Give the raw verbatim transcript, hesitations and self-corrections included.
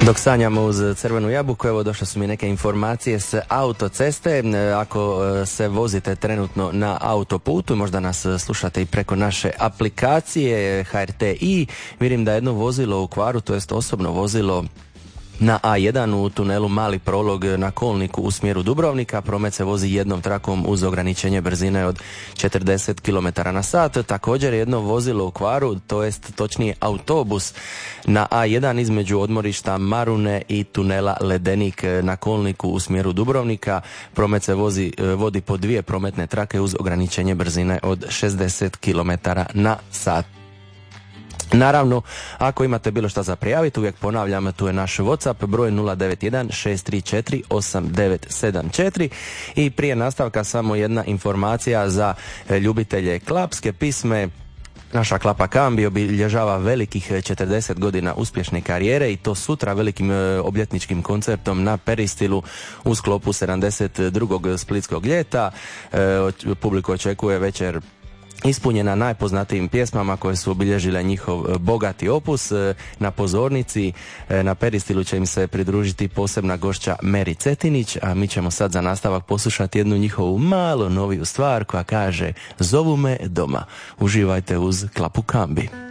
Dok sanjamo uz crvenu jabuku, evo došle su mi neke informacije s autoceste. Ako se vozite trenutno na autoputu, možda nas slušate i preko naše aplikacije H R T I, vidim da je jedno vozilo u kvaru, to jest osobno vozilo na A jedan u tunelu Mali Prolog na kolniku u smjeru Dubrovnika. Promet se vozi jednom trakom uz ograničenje brzine od četrdeset kilometara na sat. Također jedno vozilo u kvaru, to jest točnije autobus na A jedan između odmorišta Marune i tunela Ledenik na kolniku u smjeru Dubrovnika. Promet se vozi, vodi po dvije prometne trake uz ograničenje brzine od šezdeset kilometara na sat. Naravno, ako imate bilo šta za prijaviti, uvijek ponavljam, tu je naš WhatsApp, broj nula devet jedan šest tri četiri osam devet sedam četiri. I prije nastavka samo jedna informacija za ljubitelje klapske pisme. Naša Klapa Kambi obilježava velikih četrdeset godina uspješne karijere i to sutra velikim obljetničkim koncertom na Peristilu u sklopu sedamdeset drugog splitskog ljeta. Publiku očekuje večer ispunjena najpoznatijim pjesmama koje su obilježile njihov bogati opus. Na pozornici na Peristilu će im se pridružiti posebna gošća Meri Cetinić, a mi ćemo sad za nastavak poslušati jednu njihovu malo noviju stvar koja kaže Zovu me doma. Uživajte uz Klapu Kambi.